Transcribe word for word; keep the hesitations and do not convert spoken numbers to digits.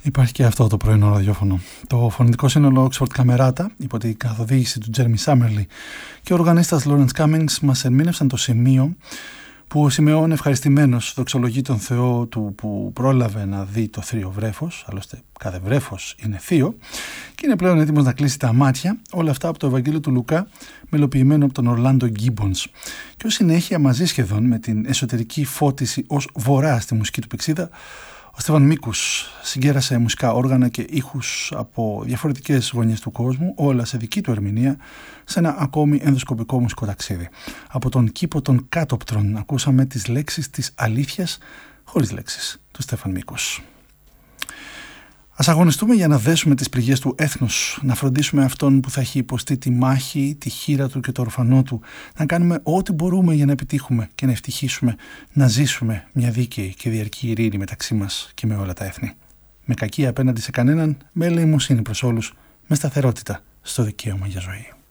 Υπάρχει και αυτό το πρωινό ραδιόφωνο. Το φωνητικό σύνολο Oxford Camerata, υπό την καθοδήγηση του Jeremy Summerly και ο οργανίστας Lawrence Cummings, μας ερμήνευσαν το σημείο που ο Σιμεών ευχαριστημένος δοξολογεί τον Θεό του που πρόλαβε να δει το θείο βρέφος, άλλωστε κάθε βρέφος είναι θείο, και είναι πλέον έτοιμος να κλείσει τα μάτια, όλα αυτά από το Ευαγγέλιο του Λουκά, μελοποιημένο από τον Ορλάντο Γκίμπονς. Και ως συνέχεια, μαζί σχεδόν με την εσωτερική φώτιση ως βορρά στη μουσική του πηξίδα, ο Στέφαν Μίκους συγκέρασε μουσικά όργανα και ήχους από διαφορετικές γωνιές του κόσμου, όλα σε δική του ερμηνεία, σε ένα ακόμη ενδοσκοπικό μουσικό ταξίδι. Από τον κήπο των κάτωπτρων ακούσαμε τις λέξεις της αλήθειας χωρίς λέξεις του Στέφαν Μίκους. Ας αγωνιστούμε για να δέσουμε τις πληγές του έθνους, να φροντίσουμε αυτόν που θα έχει υποστεί τη μάχη, τη χείρα του και το ορφανό του, να κάνουμε ό,τι μπορούμε για να επιτύχουμε και να ευτυχίσουμε, να ζήσουμε μια δίκαιη και διαρκή ειρήνη μεταξύ μας και με όλα τα έθνη. Με κακία απέναντι σε κανέναν, με ελεημοσύνη προς όλους, με σταθερότητα στο δικαίωμα για ζωή.